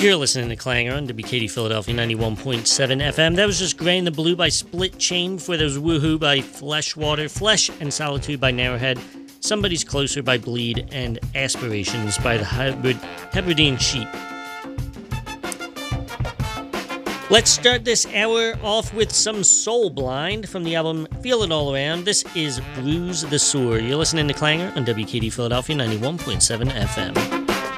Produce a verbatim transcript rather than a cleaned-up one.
You're listening to Clanger on W K D Philadelphia ninety-one point seven F M. That was just Gray in the Blue by Split Chain. Before there was Woohoo by Fleshwater, Flesh and Solitude by Narrowhead, Somebody's Closer by Bleed, and Aspirations by the Hybrid, Hebridean Sheep. Let's start this hour off with some Soul Blind from the album Feel It All Around. This is Bruise the Sore. You're listening to Clanger on W K D Philadelphia ninety-one point seven F M.